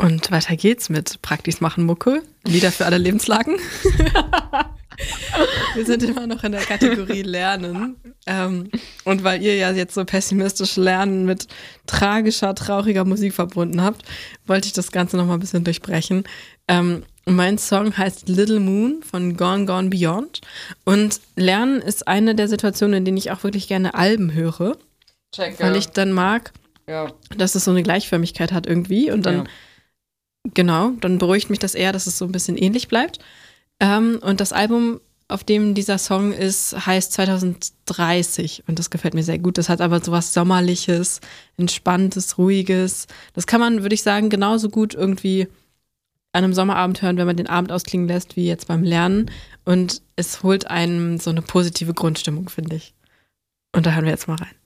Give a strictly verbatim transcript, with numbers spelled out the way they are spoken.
Und weiter geht's mit Praktis machen Mucke, Lieder für alle Lebenslagen. Wir sind immer noch in der Kategorie Lernen. Ähm, und weil ihr ja jetzt so pessimistisch Lernen mit tragischer, trauriger Musik verbunden habt, wollte ich das Ganze nochmal ein bisschen durchbrechen. Ähm, mein Song heißt Little Moon von Gone Gone Beyond. Und Lernen ist eine der Situationen, in denen ich auch wirklich gerne Alben höre. Check, weil ja. ich dann mag, ja. dass es so eine Gleichförmigkeit hat irgendwie. Und dann, ja. genau, dann beruhigt mich das eher, dass es so ein bisschen ähnlich bleibt. Ähm, und das Album, auf dem dieser Song ist, heißt zwanzig dreißig und das gefällt mir sehr gut. Das hat aber sowas Sommerliches, Entspanntes, Ruhiges. Das kann man, würde ich sagen, genauso gut irgendwie an einem Sommerabend hören, wenn man den Abend ausklingen lässt, wie jetzt beim Lernen. Und es holt einem so eine positive Grundstimmung, finde ich. Und da hören wir jetzt mal rein.